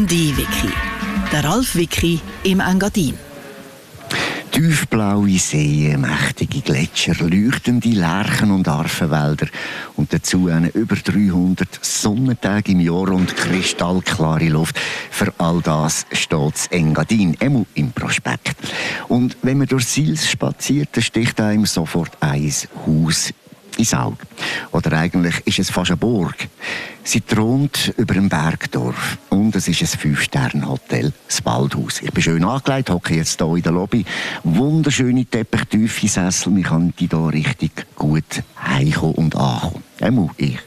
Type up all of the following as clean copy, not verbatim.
D-Wiki. Der Ralf Wiki im Engadin. Tiefblaue Seen, mächtige Gletscher, leuchtende Lärchen- und Arfenwälder und dazu über 300 Sonnentage im Jahr und kristallklare Luft. Für all das steht das Engadin, im Prospekt. Und wenn man durch Sils spaziert, dann sticht einem sofort ein Haus ins Auge. Oder eigentlich ist es fast eine Burg. Sie thront über einem Bergdorf und es ist ein 5-Sterne-Hotel, das Waldhaus. Ich bin schön angelegt, hocke jetzt hier in der Lobby. Wunderschöne teppichtiefe Sessel, man kann hier richtig gut heimkommen und ankommen. Ich.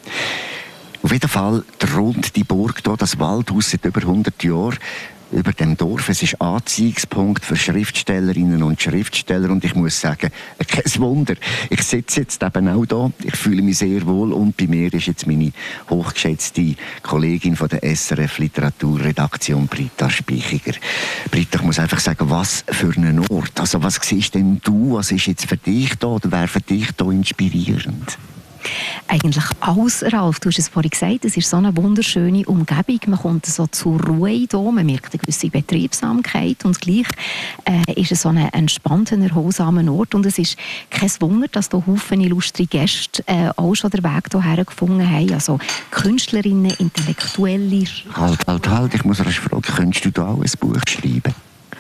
Auf jeden Fall thront die Burg hier, das Waldhaus, seit über 100 Jahren über dem Dorf. Es ist Anziehungspunkt für Schriftstellerinnen und Schriftsteller und ich muss sagen, kein Wunder. Ich sitze jetzt eben auch da, ich fühle mich sehr wohl und bei mir ist jetzt meine hochgeschätzte Kollegin von der SRF Literaturredaktion, Britta Speichiger. Britta, ich muss einfach sagen, was für ein Ort. Also was siehst denn du, was ist jetzt für dich da oder wer für dich da inspirierend? Eigentlich alles, Ralf. Du hast es vorhin gesagt, es ist so eine wunderschöne Umgebung. Man kommt so zur Ruhe hier, man merkt eine gewisse Betriebsamkeit und gleich ist es so ein entspannter, erholsamer Ort. Und es ist kein Wunder, dass hier Haufen illustre Gäste auch schon den Weg hierher gefunden haben. Also Künstlerinnen, Intellektuelle. Halt, ich muss rasch fragen, könntest du da auch ein Buch schreiben?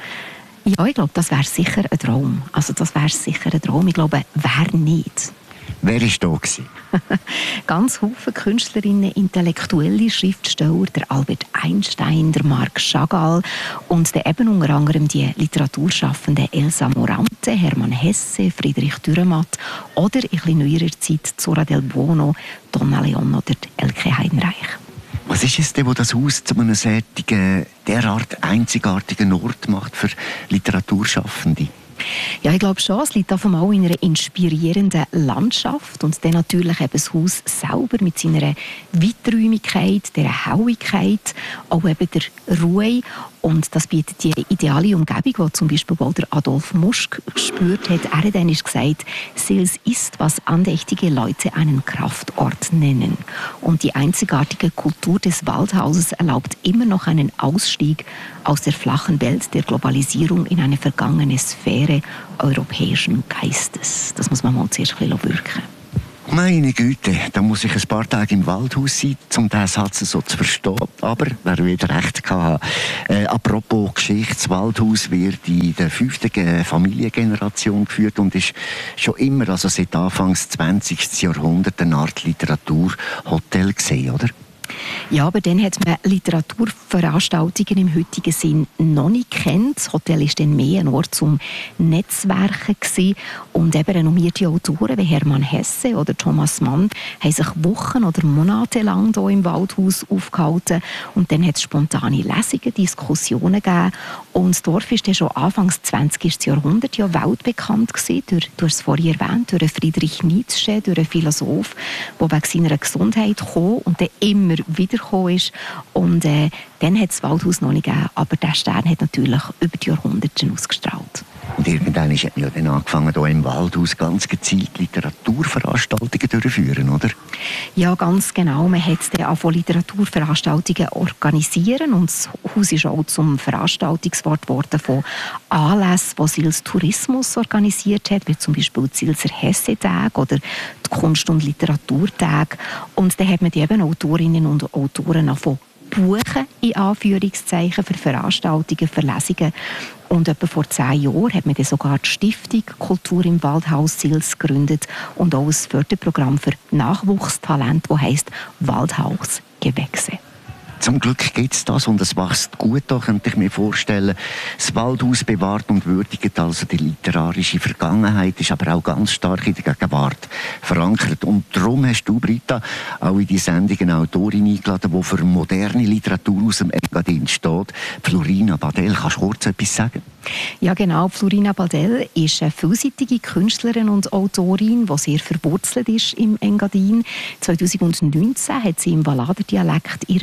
Ja, ich glaube, das wäre sicher ein Traum. Also das wäre sicher ein Traum. Ich glaube, wer nicht. Wer war da? Ganz viele Künstlerinnen, intellektuelle Schriftsteller, der Albert Einstein, der Marc Chagall und der eben unter anderem die Literaturschaffenden Elsa Morante, Hermann Hesse, Friedrich Dürrenmatt oder in etwas neuerer Zeit Zora del Buono, Donna Leon oder Elke Heidenreich. Was ist es denn, was das Haus zu einem solchen, derart einzigartigen Ort macht für Literaturschaffende? Ja, ich glaube schon, es liegt auf einmal in einer inspirierenden Landschaft und dann natürlich eben das Haus selber mit seiner Weiträumigkeit, der Helligkeit, auch eben der Ruhe. Und das bietet die ideale Umgebung, die zum Beispiel auch der Adolf Musch gespürt hat. Er hat einmal gesagt, Sils ist, was andächtige Leute einen Kraftort nennen. Und die einzigartige Kultur des Waldhauses erlaubt immer noch einen Ausstieg aus der flachen Welt der Globalisierung in eine vergangene Sphäre europäischen Geistes. Das muss man mal zuerst ein bisschen wirken. Meine Güte, da muss ich ein paar Tage im Waldhaus sein, um diesen Satz so zu verstehen. Aber wer wieder recht gehabt hat. Apropos Geschichte, das Waldhaus wird in der 5. Familiengeneration geführt und ist schon immer, also seit Anfangs des 20. Jahrhunderts, eine Art Literaturhotel gesehen, oder? Ja, aber dann hat man Literaturveranstaltungen im heutigen Sinn noch nicht gekannt. Das Hotel war dann mehr ein Ort zum Netzwerken gewesen. Und eben renommierte Autoren wie Hermann Hesse oder Thomas Mann haben sich Wochen oder Monate lang hier im Waldhaus aufgehalten. Und dann hat es spontane Lesungen, Diskussionen gegeben. Und das Dorf war dann schon Anfangs des 20. Jahrhunderts ja weltbekannt gewesen. Du hast es vorhin erwähnt, durch Friedrich Nietzsche, durch einen Philosoph, der wegen seiner Gesundheit kam und dann immer wiedergekommen ist. Und dann hat es das Waldhaus noch nicht gegeben, aber der Stern hat natürlich über die Jahrhunderte ausgestrahlt. Und irgendwann hat man ja dann angefangen, hier im Waldhaus ganz gezielt Literaturveranstaltungen durchzuführen, oder? Ja, ganz genau. Man hat dann angefangen, Literaturveranstaltungen organisieren und das Haus ist auch zum Veranstaltungsort geworden von Anlässen, die Sils Tourismus organisiert hat, wie zum Beispiel die Silser Hesse-Tage oder die Kunst- und Literaturtage. Und dann hat man die eben Autorinnen und Autoren angefangen buchen, in Anführungszeichen, für Veranstaltungen, für Lesungen. Und etwa vor 10 Jahren hat man dann sogar die Stiftung Kultur im Waldhaus Sils gegründet und auch ein Förderprogramm für Nachwuchstalent, das heisst Waldhaus Gewächse. Zum Glück gibt es das und es wächst gut, da könnte ich mir vorstellen. Das Waldhaus bewahrt und würdigt also die literarische Vergangenheit, ist aber auch ganz stark in der Gegenwart verankert. Und darum hast du, Britta, auch in die Sendung eine Autorin eingeladen, die für moderne Literatur aus dem Engadin steht. Florina Badel, kannst du kurz etwas sagen? Ja genau, Florina Badel ist eine vielseitige Künstlerin und Autorin, die sehr verwurzelt ist im Engadin. 2019 hat sie im Valader Dialekt ihren ersten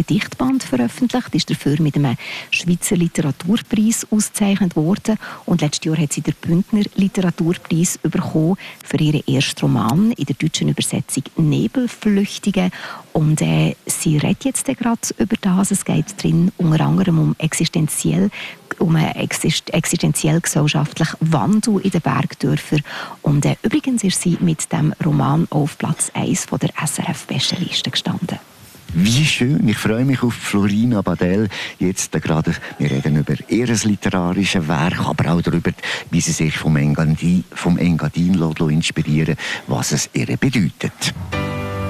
Gedichtband veröffentlicht, ist dafür mit einem Schweizer Literaturpreis ausgezeichnet worden und letztes Jahr hat sie den Bündner Literaturpreis bekommen für ihren ersten Roman in der deutschen Übersetzung «Nebelflüchtige». Und sie redet jetzt gerade über das. Es geht drin unter anderem um einen existenziell-gesellschaftlichen Wandel in den Bergdörfern. Und übrigens ist sie mit dem Roman auf Platz 1 von der SRF-Bestenliste gestanden. Wie schön, ich freue mich auf Florina Badel. Jetzt gerade, wir reden über ihr literarisches Werk, aber auch darüber, wie sie sich vom Engadin inspirieren lässt, was es ihr bedeutet.